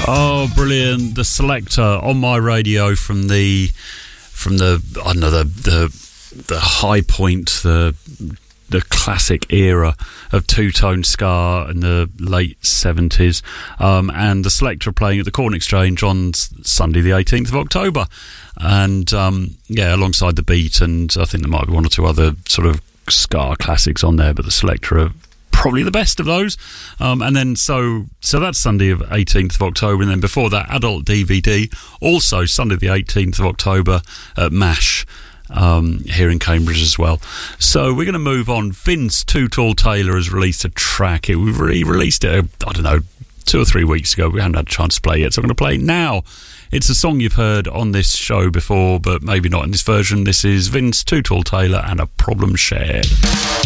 Oh, brilliant! The Selector on my radio from the I don't know, the high point, the classic era of two-tone ska in the late 70s, and the Selector playing at the Corn Exchange on Sunday the 18th of October, and alongside the Beat, and I think there might be one or two other sort of ska classics on there, but the Selector are probably the best of those. And then so that's Sunday of 18th of October, and then before that, Adult DVD, also Sunday the 18th of October at MASH here in Cambridge as well. So we're going to move on. Vince Too Tall Taylor has released a track. We released it, I don't know, 2 or 3 weeks ago. We haven't had a chance to play it yet, so I'm going to play it now. It's a song you've heard on this show before, but maybe not in this version. This is Vince Too Tall Taylor and A Problem Shared.